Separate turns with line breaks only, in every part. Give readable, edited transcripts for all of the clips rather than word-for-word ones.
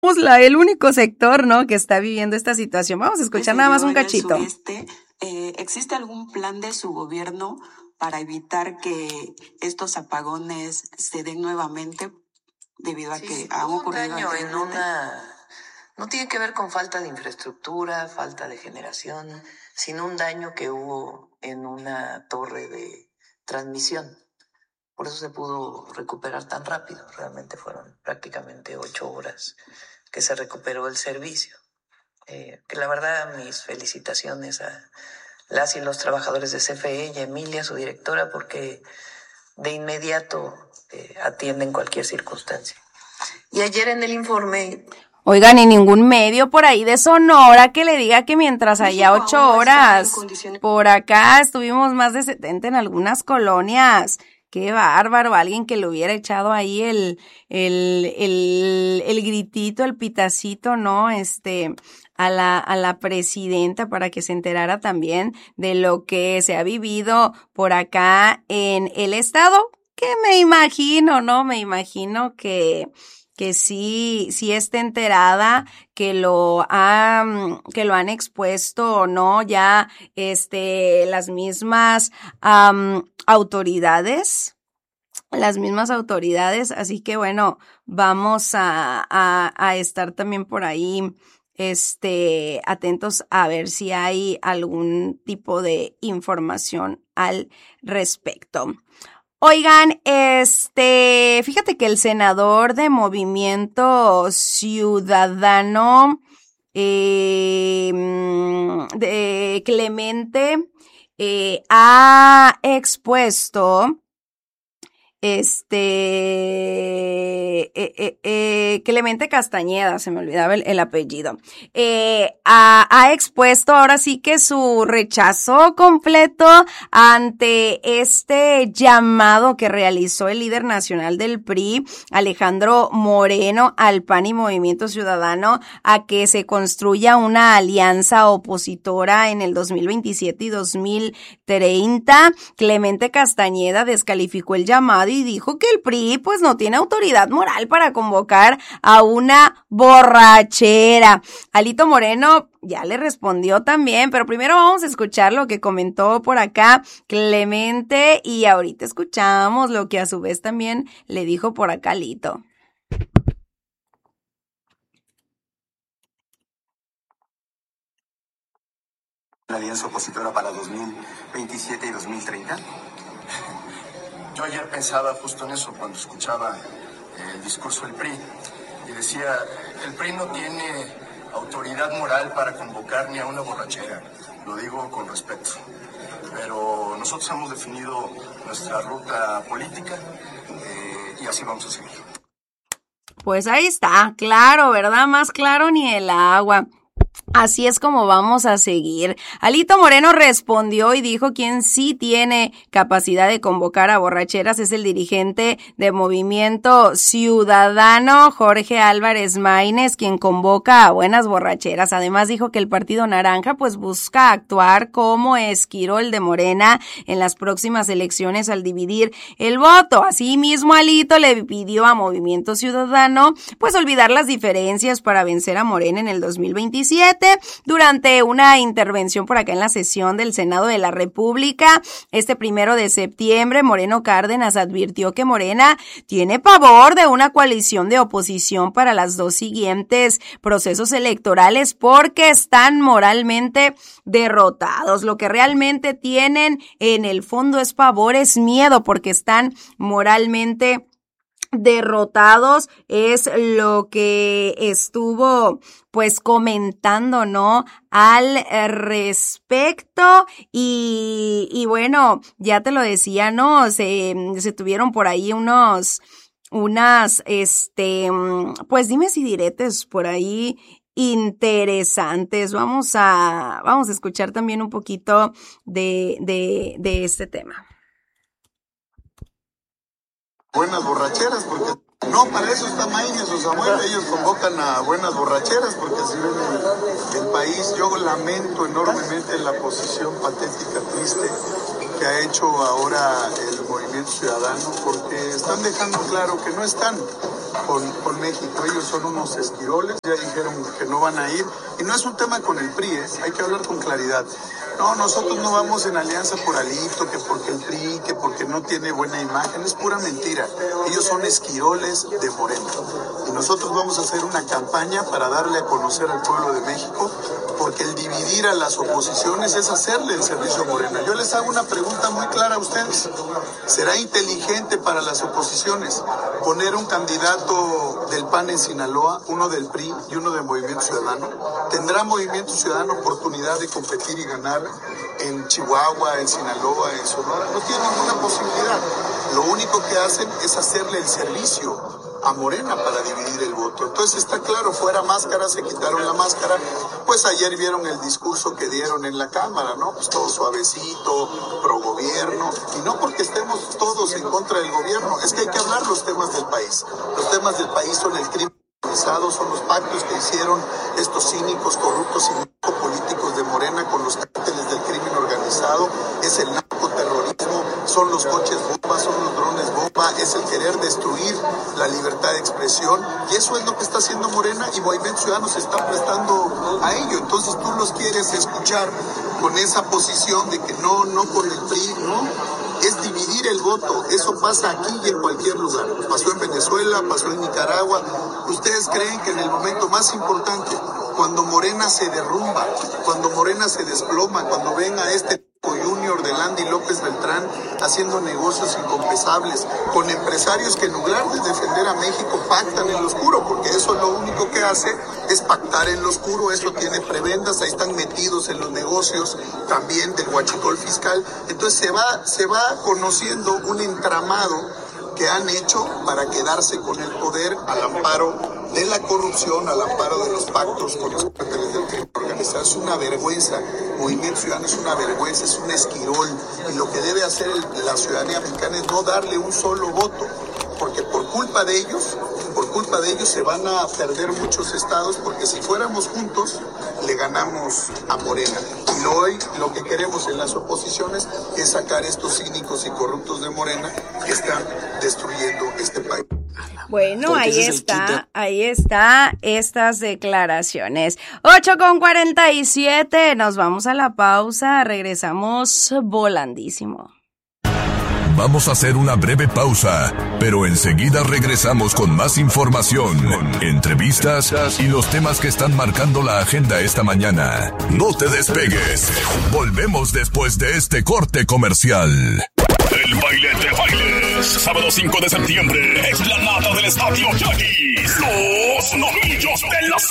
El único sector, ¿no?, que está viviendo esta situación. Vamos a escuchar nada más un cachito.
¿Existe algún plan de su gobierno para evitar que estos apagones se den nuevamente debido a que han ocurrido
No tiene que ver con falta de infraestructura, falta de generación, sino un daño que hubo en una torre de transmisión. Por eso se pudo recuperar tan rápido. Realmente fueron prácticamente 8 horas que se recuperó el servicio. Que la verdad, mis felicitaciones a las y los trabajadores de CFE y a Emilia, su directora, porque de inmediato atienden cualquier circunstancia. Y ayer en el informe...
Oigan, y ningún medio por ahí de Sonora que le diga que mientras allá 8 horas, por acá estuvimos más de 70 en algunas colonias. Qué bárbaro, alguien que le hubiera echado ahí el gritito, el pitacito, ¿no? A la presidenta para que se enterara también de lo que se ha vivido por acá en el estado, que me imagino, ¿no? Me imagino que sí esté enterada, que lo han expuesto, ¿no? Ya, las mismas autoridades, así que bueno, vamos a estar también por ahí, atentos a ver si hay algún tipo de información al respecto. Oigan, fíjate que el senador de Movimiento Ciudadano, de Clemente, ha expuesto, Clemente Castañeda, se me olvidaba el apellido, ha expuesto ahora sí que su rechazo completo ante este llamado que realizó el líder nacional del PRI, Alejandro Moreno, al PAN y Movimiento Ciudadano, a que se construya una alianza opositora en el 2027 y 2030. Clemente Castañeda descalificó el llamado y dijo que el PRI pues no tiene autoridad moral para convocar a una borrachera. Alito Moreno ya le respondió también, pero primero vamos a escuchar lo que comentó por acá Clemente y ahorita escuchamos lo que a su vez también le dijo por acá Alito.
¿La alianza opositora para 2027 y 2030?
Yo ayer pensaba justo en eso cuando escuchaba el discurso del PRI y decía, el PRI no tiene autoridad moral para convocar ni a una borrachera, lo digo con respeto, pero nosotros hemos definido nuestra ruta política y así vamos a seguir.
Pues ahí está, claro, ¿verdad? Más claro ni el agua. Así es como vamos a seguir. Alito Moreno respondió y dijo quien sí tiene capacidad de convocar a borracheras es el dirigente de Movimiento Ciudadano, Jorge Álvarez Maínez, quien convoca a buenas borracheras. Además dijo que el Partido Naranja pues busca actuar como esquirol de Morena en las próximas elecciones al dividir el voto. Asimismo, Alito le pidió a Movimiento Ciudadano pues olvidar las diferencias para vencer a Morena en el 2027. Durante una intervención por acá en la sesión del Senado de la República, 1 de septiembre, Moreno Cárdenas advirtió que Morena tiene pavor de una coalición de oposición para las 2 siguientes procesos electorales porque están moralmente derrotados. Lo que realmente tienen en el fondo es pavor, es miedo porque están moralmente derrotados, es lo que estuvo pues comentando, ¿no?, al respecto y bueno, ya te lo decía, ¿no?, se tuvieron por ahí unas pues dimes y diretes por ahí interesantes. Vamos a escuchar también un poquito de este tema.
Buenas borracheras, porque no, para eso está Maínez o Samuel, ellos convocan a buenas borracheras, porque así ven el país. Yo lamento enormemente la posición patética, triste, que ha hecho ahora el Movimiento Ciudadano, porque están dejando claro que no están con México. Ellos son unos esquiroles, ya dijeron que no van a ir. Y no es un tema con el PRI, hay que hablar con claridad. No, nosotros no vamos en alianza por Alito, que porque el PRI, que porque no tiene buena imagen. Es pura mentira. Ellos son esquiroles de Morena. Y nosotros vamos a hacer una campaña para darle a conocer al pueblo de México, porque el dividir a las oposiciones es hacerle el servicio a Morena. Yo les hago una pregunta muy clara a ustedes. ¿Será inteligente para las oposiciones poner un candidato del PAN en Sinaloa, uno del PRI y uno del Movimiento Ciudadano? ¿Tendrá Movimiento Ciudadano oportunidad de competir y ganar en Chihuahua, en Sinaloa, en Sonora? No tiene ninguna posibilidad. Lo único que hacen es hacerle el servicio a Morena para dividir el voto. Entonces está claro, fuera máscara, se quitaron la máscara. Pues ayer vieron el discurso que dieron en la Cámara, ¿no? Pues todo suavecito, pro gobierno, y no porque estemos todos en contra del gobierno, es que hay que hablar los temas del país. Los temas del país son el crimen organizado, son los pactos que hicieron estos cínicos, corruptos y narcopolíticos de Morena con los cárteles del crimen organizado, es el narcoterrorismo, son los coches bomba, son los drones bomba, es el querer destruir la libertad de expresión, y eso es lo que está haciendo Morena, y Movimiento Ciudadano se está prestando a ello. Entonces tú los quieres escuchar con esa posición de que no con el PRI, no, es dividir el voto. Eso pasa aquí y en cualquier lugar. Pasó en Venezuela, pasó en Nicaragua. ¿Ustedes creen que en el momento más importante, cuando Morena se derrumba, cuando Morena se desploma, cuando ven a este Junior de Landy López Beltrán haciendo negocios inconfesables con empresarios que en lugar de defender a México pactan en lo oscuro, porque eso lo único que hace es pactar en lo oscuro? Eso tiene prebendas, ahí están metidos en los negocios también del huachicol fiscal. Entonces se va conociendo un entramado que han hecho para quedarse con el poder al amparo de la corrupción, al amparo de los pactos con los cárteles del crimen organizado. Es una vergüenza. Movimiento Ciudadano es una vergüenza, es un esquirol, y lo que debe hacer la ciudadanía mexicana es no darle un solo voto, porque por culpa de ellos se van a perder muchos estados, porque si fuéramos juntos le ganamos a Morena. Y hoy lo que queremos en las oposiciones es sacar estos cínicos y corruptos de Morena que están destruyendo este país.
Bueno, ahí está estas declaraciones. 8:47, nos vamos a la pausa, regresamos volandísimo.
Vamos a hacer una breve pausa, pero enseguida regresamos con más información, entrevistas y los temas que están marcando la agenda esta mañana. No te despegues. Volvemos después de este corte comercial.
El baile de bailes, sábado 5 de septiembre, explanada del Estadio Yaquis, los Novillos de la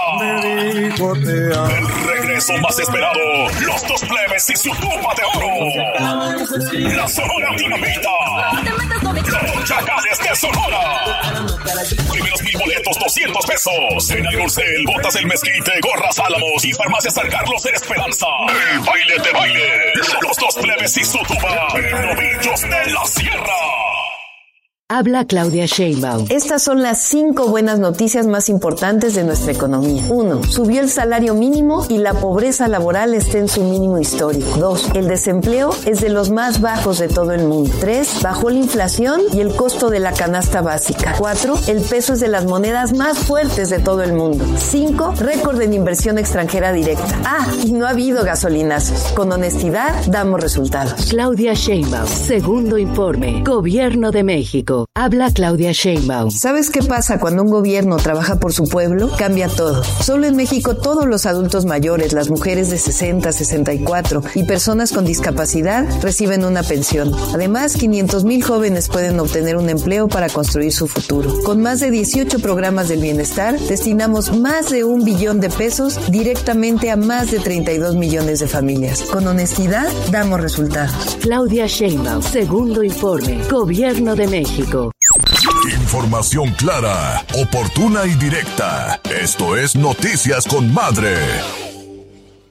Sierra. El regreso más esperado, los dos plebes y su copa de oro. La Sonora Dinamita, los Chacales de Sonora. Primeros 1,000 boletos, 200 pesos. En Aerocel, Botas El Mezquite, Gorras Álamos y Farmacia San Carlos de Esperanza. El baile de bailes, los dos plebes y su tuba. Novillos de la Sierra.
Habla Claudia Sheinbaum. Estas son las 5 buenas noticias más importantes de nuestra economía. 1. Subió el salario mínimo y la pobreza laboral está en su mínimo histórico. 2. El desempleo es de los más bajos de todo el mundo. 3. Bajó la inflación y el costo de la canasta básica. 4. El peso es de las monedas más fuertes de todo el mundo. 5. Récord en inversión extranjera directa. Y no ha habido gasolinazos. Con honestidad damos resultados.
Claudia Sheinbaum. Segundo informe. Gobierno de México. Habla Claudia Sheinbaum.
¿Sabes qué pasa cuando un gobierno trabaja por su pueblo? Cambia todo. Solo en México todos los adultos mayores, las mujeres de 60, 64 y personas con discapacidad reciben una pensión. Además, 500,000 jóvenes pueden obtener un empleo para construir su futuro. Con más de 18 programas del bienestar, destinamos más de 1 billón de pesos directamente a más de 32 millones de familias. Con honestidad, damos resultados.
Claudia Sheinbaum. Segundo informe. Gobierno de México.
Información clara, oportuna y directa. Esto es Noticias con Madre.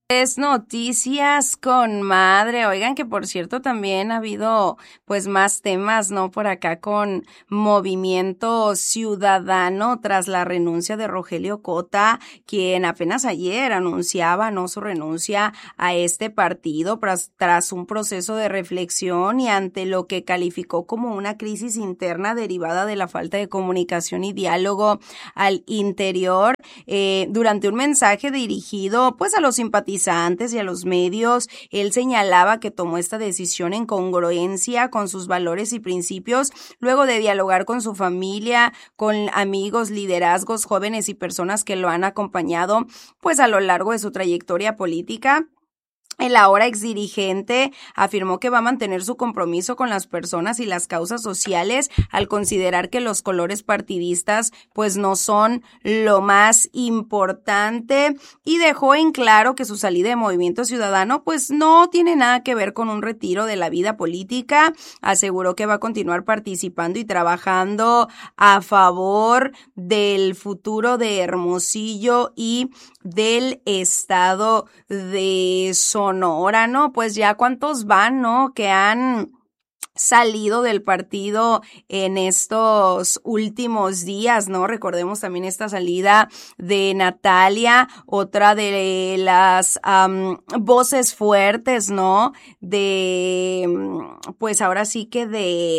Es noticias con madre. Oigan, que por cierto también ha habido pues más temas, ¿no? Por acá con Movimiento Ciudadano tras la renuncia de Rogelio Cota, quien apenas ayer anunciaba, ¿no?, su renuncia a este partido tras un proceso de reflexión y ante lo que calificó como una crisis interna derivada de la falta de comunicación y diálogo al interior. Durante un mensaje dirigido pues a los simpatizantes y a los medios, él señalaba que tomó esta decisión en congruencia con sus valores y principios, luego de dialogar con su familia, con amigos, liderazgos, jóvenes y personas que lo han acompañado pues a lo largo de su trayectoria política. El ahora exdirigente afirmó que va a mantener su compromiso con las personas y las causas sociales al considerar que los colores partidistas pues no son lo más importante, y dejó en claro que su salida de Movimiento Ciudadano pues no tiene nada que ver con un retiro de la vida política. Aseguró que va a continuar participando y trabajando a favor del futuro de Hermosillo y del estado de Sonora, ¿no? Pues ya cuántos van, ¿no?, que han salido del partido en estos últimos días, ¿no? Recordemos también esta salida de Natalia, otra de las voces fuertes, ¿no?, de, pues ahora sí que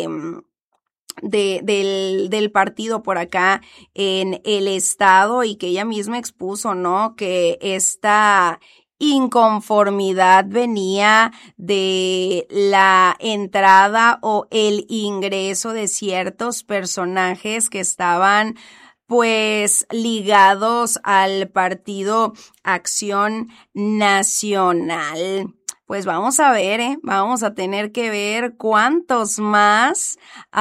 del partido por acá en el estado, y que ella misma expuso, ¿no?, que esta inconformidad venía de la entrada o el ingreso de ciertos personajes que estaban pues ligados al Partido Acción Nacional. Pues vamos a ver, vamos a tener que ver cuántos más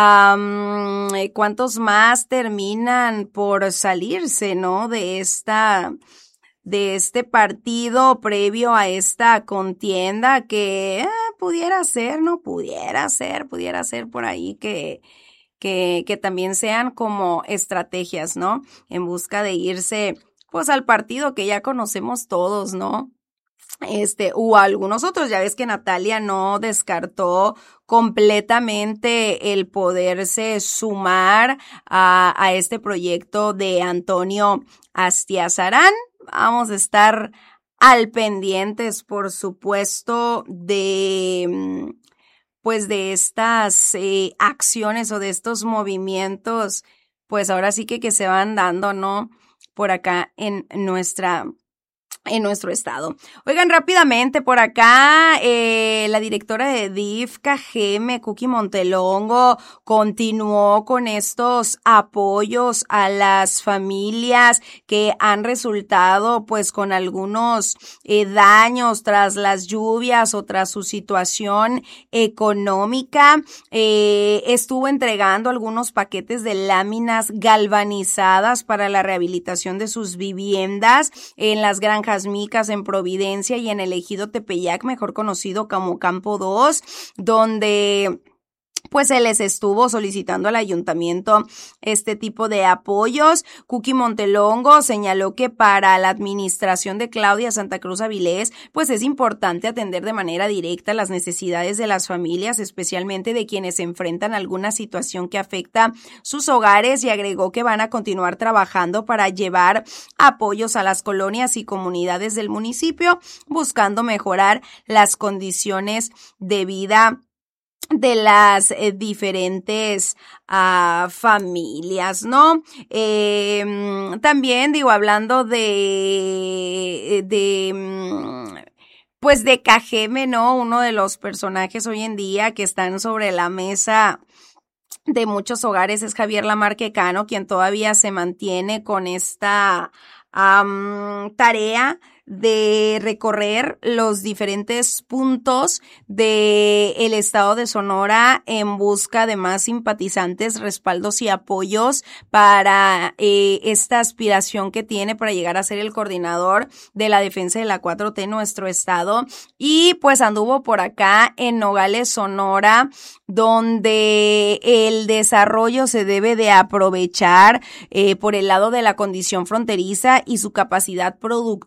terminan por salirse, ¿no?, de este partido previo a esta contienda, que pudiera ser por ahí que también sean como estrategias, ¿no?, en busca de irse pues al partido que ya conocemos todos, ¿no? O algunos otros. Ya ves que Natalia no descartó completamente el poderse sumar a este proyecto de Antonio Astiazarán. Vamos a estar al pendientes, por supuesto, de estas acciones o de estos movimientos, pues ahora sí que se van dando, ¿no?, por acá en nuestro estado. Oigan, rápidamente por acá, la directora de DIF Cajeme, Cookie Montelongo, continuó con estos apoyos a las familias que han resultado pues con algunos daños tras las lluvias o tras su situación económica. Estuvo entregando algunos paquetes de láminas galvanizadas para la rehabilitación de sus viviendas en las granjas Micas en Providencia y en el ejido Tepeyac, mejor conocido como Campo 2, donde pues se les estuvo solicitando al ayuntamiento este tipo de apoyos. Cookie Montelongo señaló que para la administración de Claudia Santa Cruz Avilés, pues es importante atender de manera directa las necesidades de las familias, especialmente de quienes se enfrentan a alguna situación que afecta sus hogares, y agregó que van a continuar trabajando para llevar apoyos a las colonias y comunidades del municipio, buscando mejorar las condiciones de vida de las diferentes familias, ¿no? También hablando de Cajeme, ¿no? Uno de los personajes hoy en día que están sobre la mesa de muchos hogares es Javier Lamarque Cano, quien todavía se mantiene con esta tarea de recorrer los diferentes puntos del estado de Sonora en busca de más simpatizantes, respaldos y apoyos para esta aspiración que tiene para llegar a ser el coordinador de la defensa de la 4T en nuestro estado. Y pues anduvo por acá en Nogales, Sonora, donde el desarrollo se debe de aprovechar por el lado de la condición fronteriza y su capacidad productiva, es lo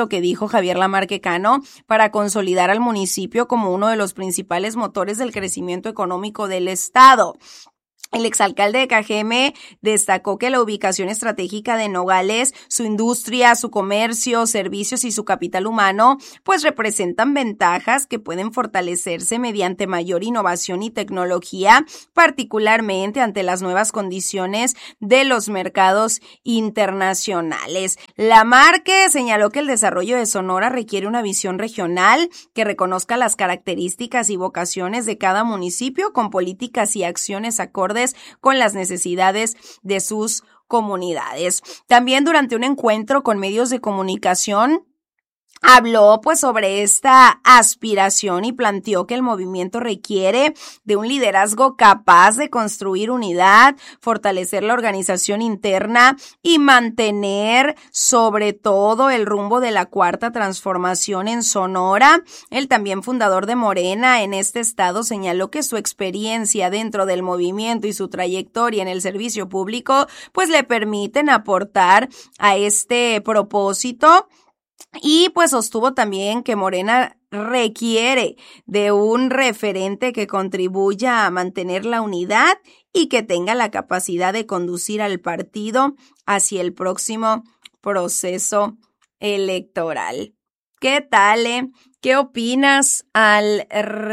lo que dijo Javier Lamarque Cano, para consolidar al municipio como uno de los principales motores del crecimiento económico del estado. El exalcalde de Cajeme destacó que la ubicación estratégica de Nogales, su industria, su comercio, servicios y su capital humano, pues representan ventajas que pueden fortalecerse mediante mayor innovación y tecnología, particularmente ante las nuevas condiciones de los mercados internacionales. Lamarque señaló que el desarrollo de Sonora requiere una visión regional que reconozca las características y vocaciones de cada municipio con políticas y acciones acordes con las necesidades de sus comunidades. También durante un encuentro con medios de comunicación, habló pues sobre esta aspiración y planteó que el movimiento requiere de un liderazgo capaz de construir unidad, fortalecer la organización interna y mantener sobre todo el rumbo de la cuarta transformación en Sonora. El también fundador de Morena en este estado señaló que su experiencia dentro del movimiento y su trayectoria en el servicio público pues le permiten aportar a este propósito. Y pues sostuvo también que Morena requiere de un referente que contribuya a mantener la unidad y que tenga la capacidad de conducir al partido hacia el próximo proceso electoral. ¿Qué tal, ¿Qué opinas al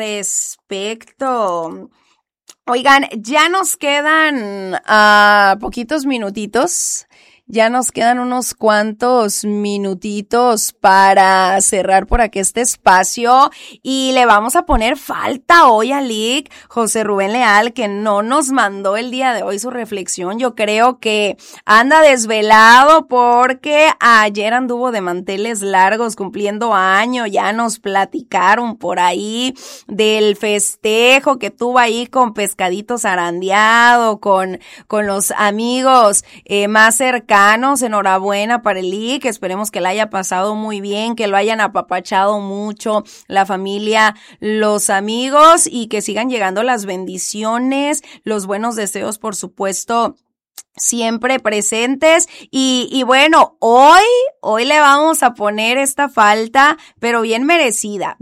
respecto? Oigan, ya nos quedan poquitos minutitos. Ya nos quedan unos cuantos minutitos para cerrar por aquí este espacio y le vamos a poner falta hoy a Lic José Rubén Leal, que no nos mandó el día de hoy su reflexión. Yo creo que anda desvelado porque ayer anduvo de manteles largos cumpliendo año. Ya nos platicaron por ahí del festejo que tuvo ahí con pescadito zarandeado, con los amigos más cercanos. Enhorabuena para el Lic, esperemos que la haya pasado muy bien, que lo hayan apapachado mucho la familia, los amigos y que sigan llegando las bendiciones, los buenos deseos, por supuesto, siempre presentes y bueno, hoy le vamos a poner esta falta, pero bien merecida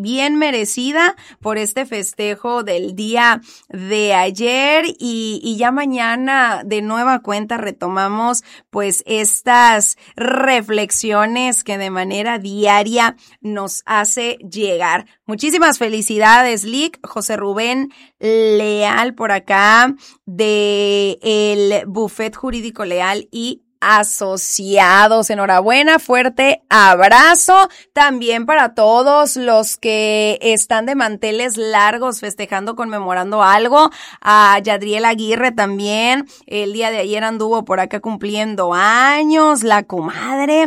por este festejo del día de ayer y ya mañana de nueva cuenta retomamos pues estas reflexiones que de manera diaria nos hace llegar. Muchísimas felicidades, Lic José Rubén Leal por acá de el Buffet Jurídico Leal y Asociados. Enhorabuena, fuerte abrazo también para todos los que están de manteles largos festejando, conmemorando algo. A Yadriel Aguirre también, el día de ayer anduvo por acá cumpliendo años, la comadre,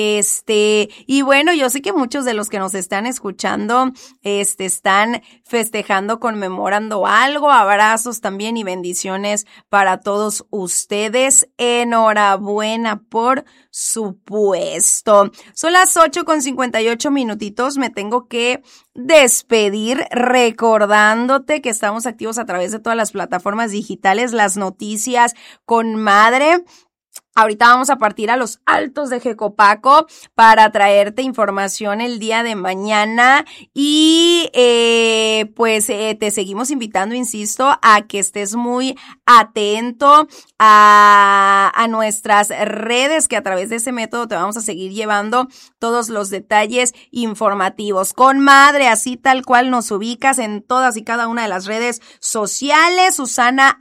y bueno, yo sé que muchos de los que nos están escuchando, están festejando, conmemorando algo. Abrazos también y bendiciones para todos ustedes. Enhorabuena, por supuesto. Son las 8:58. Me tengo que despedir recordándote que estamos activos a través de todas las plataformas digitales, las noticias con madre. Ahorita vamos a partir a los Altos de Jecopaco para traerte información el día de mañana y te seguimos invitando, insisto, a que estés muy atento a nuestras redes, que a través de ese método te vamos a seguir llevando todos los detalles informativos. Con madre, así tal cual nos ubicas en todas y cada una de las redes sociales. Susana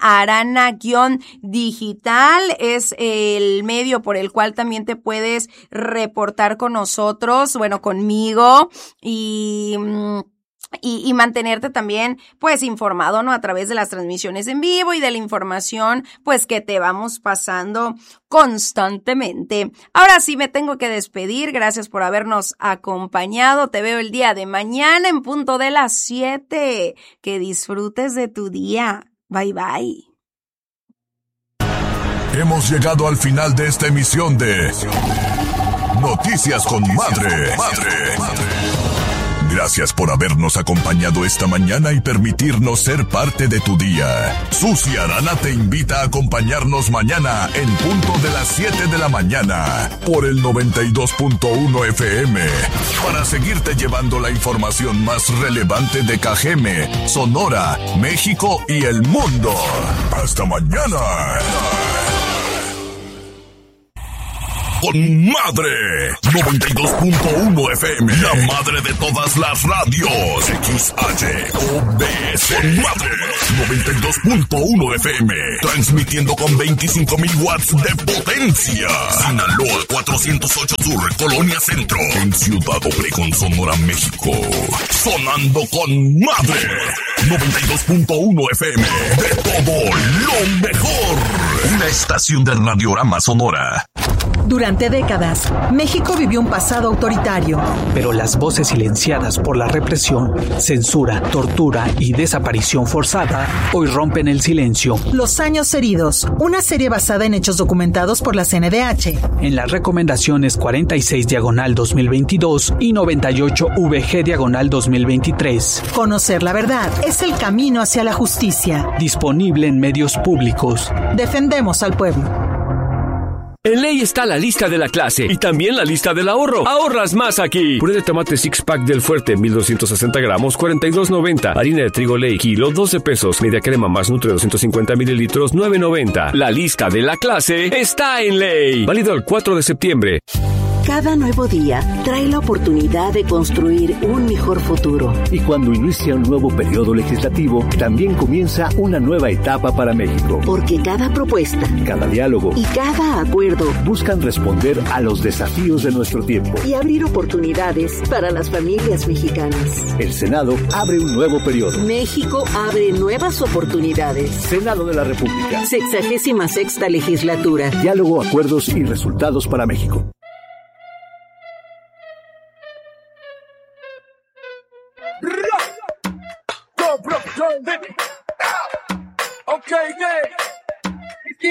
Arana-digital es el medio por el cual también te puedes reportar con nosotros, bueno, conmigo y mantenerte también pues informado, ¿no? A través de las transmisiones en vivo y de la información pues que te vamos pasando constantemente. Ahora sí me tengo que despedir. Gracias por habernos acompañado. Te veo el día de mañana en punto de las 7. Que disfrutes de tu día. Bye bye.
Hemos llegado al final de esta emisión de Noticias con Madre. Gracias por habernos acompañado esta mañana y permitirnos ser parte de tu día. Susi Arana te invita a acompañarnos mañana en punto de las 7 de la mañana por el 92.1 FM para seguirte llevando la información más relevante de Cajeme, Sonora, México y el mundo. ¡Hasta mañana! Con madre 92.1 FM, la madre de todas las radios. XHOBS con madre 92.1 FM, transmitiendo con 25,000 watts de potencia. Sinaloa 408 Sur, Colonia Centro, en Ciudad Obregón, Sonora, México. Sonando con madre 92.1 FM, de todo lo mejor. Una estación de Radiorama Sonora.
Durante décadas, México vivió un pasado autoritario.
Pero las voces silenciadas por la represión, censura, tortura y desaparición forzada hoy rompen el silencio.
Los años heridos, una serie basada en hechos documentados por la CNDH.
En las recomendaciones 46/2022 y 98VG/2023.
Conocer la verdad es el camino hacia la justicia.
Disponible en medios públicos.
Defendemos al pueblo.
En Ley está la lista de la clase y también la lista del ahorro. Ahorras más aquí. Puré de tomate six pack del Fuerte, 1260 gramos, 42.90. Harina de trigo Ley, kilo, 12 pesos. Media crema más Nutre, 250 mililitros, 9.90. La lista de la clase está en Ley. Válido el 4 de septiembre.
Cada nuevo día trae la oportunidad de construir un mejor futuro.
Y cuando inicia un nuevo periodo legislativo, también comienza una nueva etapa para México.
Porque cada propuesta,
cada diálogo
y cada acuerdo
buscan responder a los desafíos de nuestro tiempo
y abrir oportunidades para las familias mexicanas.
El Senado abre un nuevo periodo.
México abre nuevas oportunidades.
Senado de la República.
66ª legislatura.
Diálogo, acuerdos y resultados para México.
Okay, yeah.